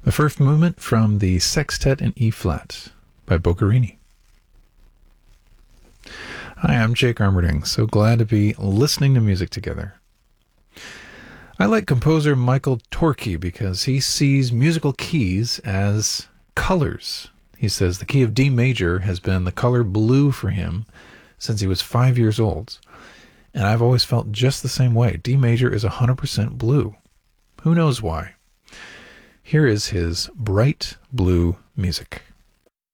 The first movement from the Sextet in E-flat by Boccherini. Hi, I'm Jake Armerding. So glad to be listening to music together. I like composer Michael Torke because he sees musical keys as colors. He says the key of D major has been the color blue for him since he was 5 years old. And I've always felt just the same way. D major is 100% blue. Who knows why? Here is his bright blue music.